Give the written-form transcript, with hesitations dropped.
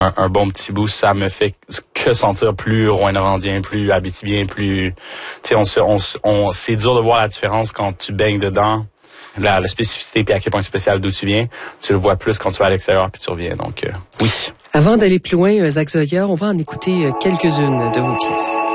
un bon petit bout, ça me fait que sentir plus rouyn-norandien, plus abitibien, plus... Tu sais, c'est dur de voir la différence quand tu baignes dedans. La spécificité puis à quel point c'est spécial d'où tu viens, tu le vois plus quand tu vas à l'extérieur puis tu reviens. Donc, oui. Avant d'aller plus loin, Zach Zoya, on va en écouter quelques-unes de vos pièces.